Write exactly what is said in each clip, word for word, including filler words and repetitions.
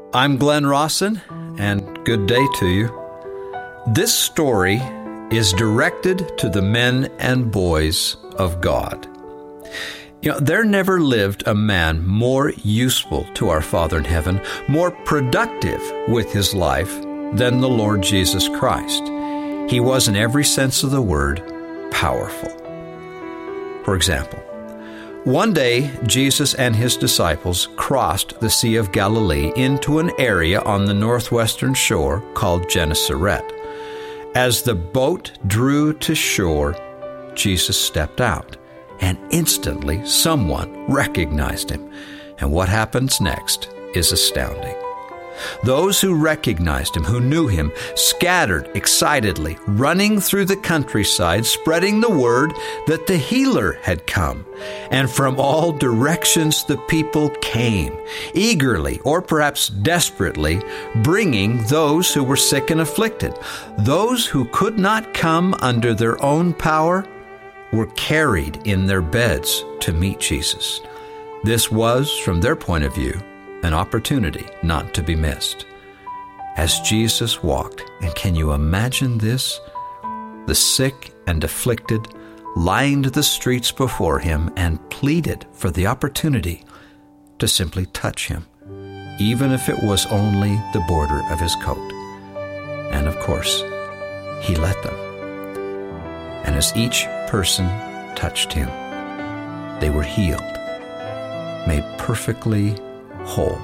I'm Glenn Rawson, and good day to you. This story is directed to the men and boys of God. You know, there never lived a man more useful to our Father in heaven, more productive with his life than the Lord Jesus Christ. He was, in every sense of the word, powerful. For example, one day, Jesus and his disciples crossed the Sea of Galilee into an area on the northwestern shore called Gennesaret. As the boat drew to shore, Jesus stepped out, and instantly someone recognized him. And what happens next is astounding. Those who recognized him, who knew him, scattered excitedly, running through the countryside, spreading the word that the healer had come. And from all directions the people came, eagerly or perhaps desperately, bringing those who were sick and afflicted. Those who could not come under their own power were carried in their beds to meet Jesus. This was, from their point of view, an opportunity not to be missed. As Jesus walked, and can you imagine this? The sick and afflicted lined the streets before him and pleaded for the opportunity to simply touch him, even if it was only the border of his coat. And of course, he let them. And as each person touched him, they were healed, made perfectly whole.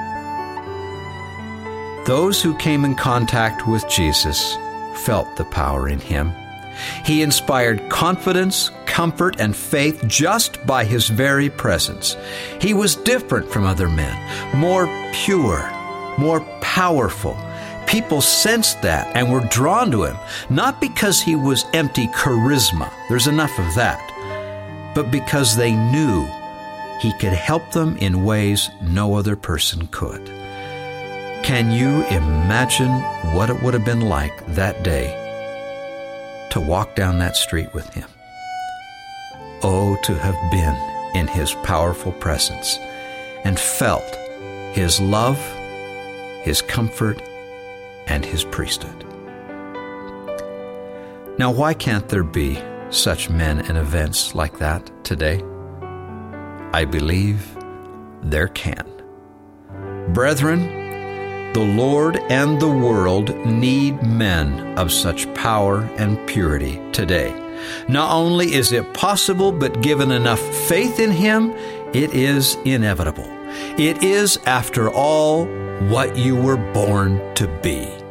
Those who came in contact with Jesus felt the power in him. He inspired confidence, comfort, and faith just by his very presence. He was different from other men, more pure, more powerful. People sensed that and were drawn to him, not because he was empty charisma, there's enough of that, but because they knew he could help them in ways no other person could. Can you imagine what it would have been like that day to walk down that street with him? Oh, to have been in his powerful presence and felt his love, his comfort, and his priesthood. Now, why can't there be such men and events like that today? I believe there can. Brethren, the Lord and the world need men of such power and purity today. Not only is it possible, but given enough faith in him, it is inevitable. It is, after all, what you were born to be.